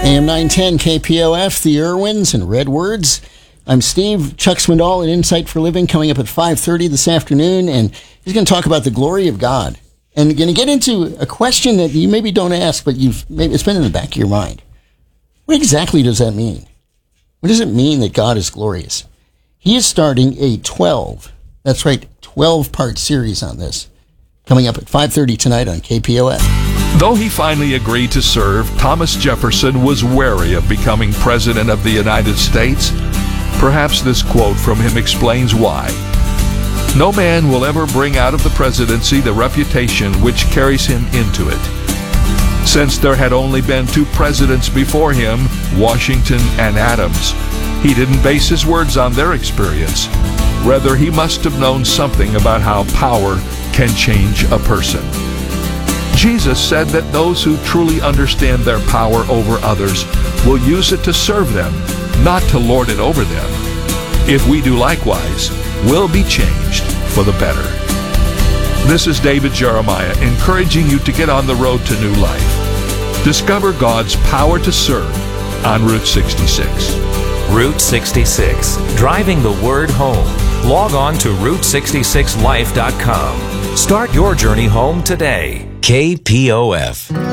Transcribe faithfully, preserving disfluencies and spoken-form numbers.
A M nine ten K P O F, the Irwins and Red Words. I'm Steve. Chuck Swindoll at Insight for Living coming up at five thirty this afternoon, and he's going to talk about the glory of God. And going to get into a question that you maybe don't ask, but you've maybe it's been in the back of your mind. What exactly does that mean? What does it mean that God is glorious? He is starting a twelve, that's right, twelve-part series on this, coming up at five thirty tonight on K P O F. Though he finally agreed to serve, Thomas Jefferson was wary of becoming President of the United States. Perhaps this quote from him explains why. No man will ever bring out of the presidency the reputation which carries him into it. Since there had only been two presidents before him, Washington and Adams, he didn't base his words on their experience. Rather, he must have known something about how power can change a person. Jesus said that those who truly understand their power over others will use it to serve them, not to lord it over them. If we do likewise, we'll be changed for the better. This is David Jeremiah encouraging you to get on the road to new life. Discover God's power to serve on Route sixty-six. Route sixty-six, driving the word home. Log on to route sixty-six life dot com. Start your journey home today. K P O F.